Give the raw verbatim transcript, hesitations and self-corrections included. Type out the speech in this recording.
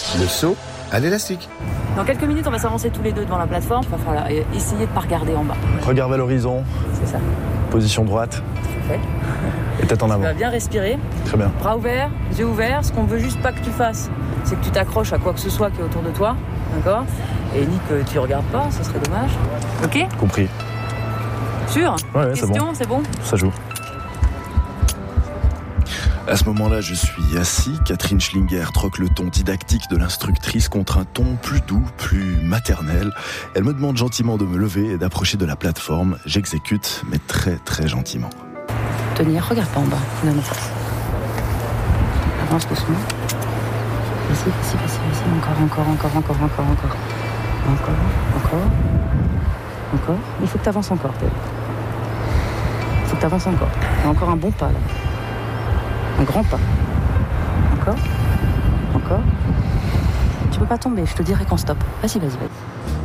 Le saut à l'élastique. Dans quelques minutes, on va s'avancer tous les deux devant la plateforme. Il va falloir essayer de ne pas regarder en bas. Regard vers l'horizon. C'est ça. Position droite. C'est fait. Et tête en avant. Tu vas bien respirer. Très bien. Bras ouverts, yeux ouverts. Ce qu'on veut juste pas que tu fasses, c'est que tu t'accroches à quoi que ce soit qui est autour de toi. D'accord ? Et ni que tu regardes pas, ce serait dommage. Ok ? Compris. Sûr ? Ouais, ouais, Question, c'est bon. c'est bon ? Ça joue. À ce moment-là, je suis assis. Catherine Schlinger troque le ton didactique de l'instructrice contre un ton plus doux, plus maternel. Elle me demande gentiment de me lever et d'approcher de la plateforme. J'exécute, mais très très gentiment. Tenir, regarde pas en bas, donne en face. Avance doucement. Vas-y, vas-y, vas-y, vas-y. Encore, encore, encore, encore, encore, encore. Encore, encore. Encore. Il faut que tu avances encore, Théo. Il faut que tu avances encore. Il y a encore un bon pas, là. Un grand pas. Encore. Encore. Tu peux pas tomber, je te dirai quand stop. Vas-y, vas-y, vas-y.